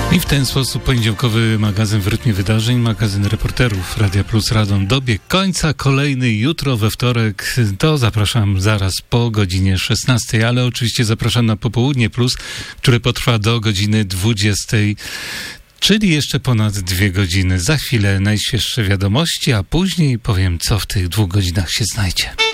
I w ten sposób poniedziałkowy magazyn w rytmie wydarzeń, magazyn reporterów Radia Plus Radom dobiegł końca. Kolejny jutro we wtorek, to zapraszam zaraz po godzinie 16, ale oczywiście zapraszam na Popołudnie Plus, które potrwa do godziny 20. Czyli jeszcze ponad 2 godziny. Za chwilę najświeższe wiadomości, a później powiem, co w tych 2 godzinach się znajdzie.